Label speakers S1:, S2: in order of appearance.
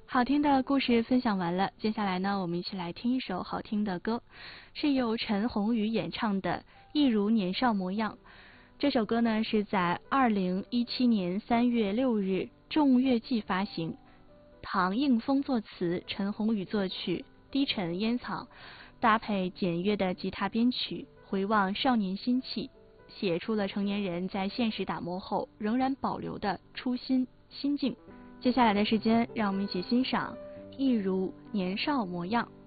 S1: 好听的故事分享完了，接下来呢，我们一起来听一首好听的歌，是由陈鸿宇演唱的《一如年少模样》。这首歌呢是在2017年3月6日众乐季发行，唐映枫作词，陈鸿宇作曲，低沉烟草，搭配简约的吉他编曲，回望少年心气，写出了成年人在现实打磨后仍然保留的初心心境。接下来的时间，让我们一起欣赏《一如年少模样》。